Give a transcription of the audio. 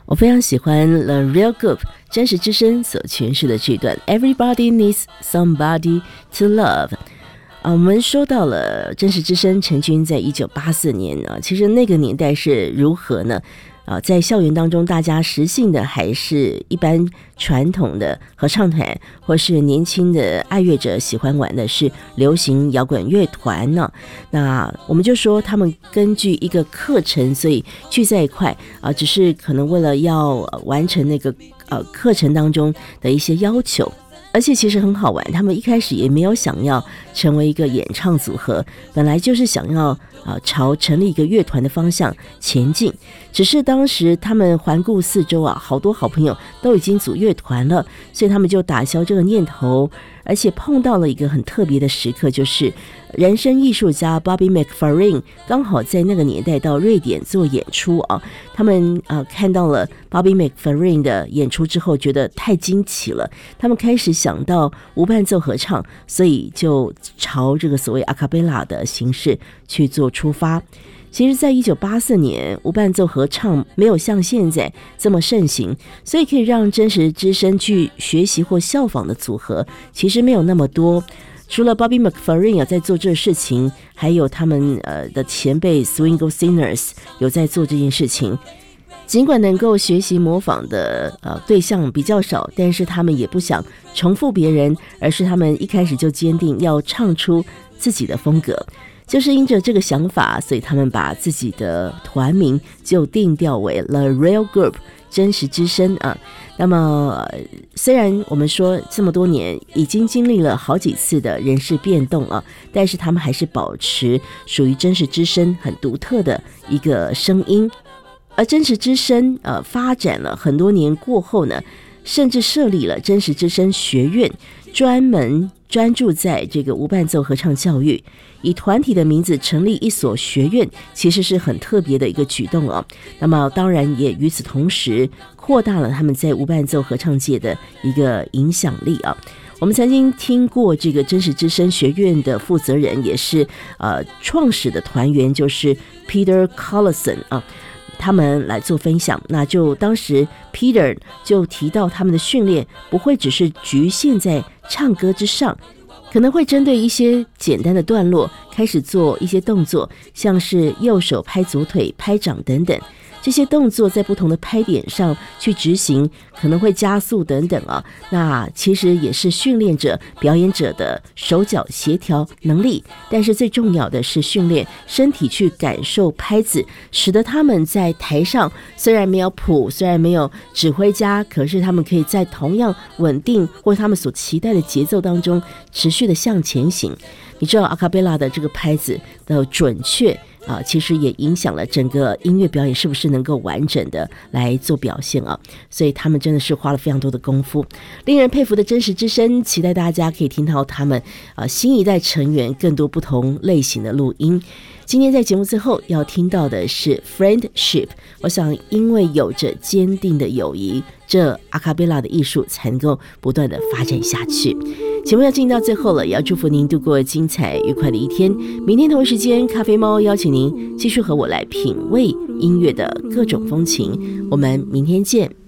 我非常喜欢 The Real Group 真实之声所诠释的这段 Everybody needs somebody to love。我们说到了真实之声成军在1984年其实那个年代是如何呢？在校园当中，大家实行的还是一般传统的合唱团，或是年轻的爱乐者喜欢玩的是流行摇滚乐团呢。那我们就说他们根据一个课程，所以聚在一块只是可能为了要完成那个课程当中的一些要求。而且其实很好玩，他们一开始也没有想要成为一个演唱组合，本来就是想要朝成立一个乐团的方向前进。只是当时他们环顾四周好多好朋友都已经组乐团了，所以他们就打消这个念头。而且碰到了一个很特别的时刻，就是人声艺术家 Bobby McFerrin 刚好在那个年代到瑞典做演出他们看到了 Bobby McFerrin 的演出之后，觉得太惊奇了，他们开始想到无伴奏合唱，所以就朝这个所谓阿卡贝拉的形式去做出发。其实在1984年无伴奏合唱没有像现在这么盛行，所以可以让真实之声去学习或效仿的组合其实没有那么多。除了 Bobby McFerrin 有在做这事情，还有他们的前辈 Swingle Singers 有在做这件事情。尽管能够学习模仿的对象比较少，但是他们也不想重复别人，而是他们一开始就坚定要唱出自己的风格。就是因着这个想法，所以他们把自己的团名就定调为 The Real Group 真实之声那么虽然我们说这么多年已经经历了好几次的人事变动但是他们还是保持属于真实之声很独特的一个声音。而真实之声发展了很多年过后呢，甚至设立了真实之声学院，专门专注在这个无伴奏合唱教育，以团体的名字成立一所学院，其实是很特别的一个举动那么当然也与此同时扩大了他们在无伴奏合唱界的一个影响力我们曾经听过这个真实之声学院的负责人，也是创始的团员，就是 Peter Collison他们来做分享。那就当时 Peter 就提到他们的训练不会只是局限在唱歌之上，可能会针对一些简单的段落开始做一些动作，像是右手拍左腿、拍掌等等。这些动作在不同的拍点上去执行，可能会加速等等那其实也是训练者表演者的手脚协调能力，但是最重要的是训练身体去感受拍子，使得他们在台上虽然没有谱，虽然没有指挥家，可是他们可以在同样稳定或他们所期待的节奏当中持续的向前行。你知道阿卡贝拉的这个拍子的准确其实也影响了整个音乐表演是不是能够完整的来做表现所以他们真的是花了非常多的功夫，令人佩服的真实之声，期待大家可以听到他们新一代成员更多不同类型的录音。今天在节目最后要听到的是 Friendship， 我想因为有着坚定的友谊，这阿卡贝拉的艺术才能够不断的发展下去。节目要进到最后了，也要祝福您度过精彩愉快的一天。明天同一时间，咖啡猫邀请您继续和我来品味音乐的各种风情，我们明天见。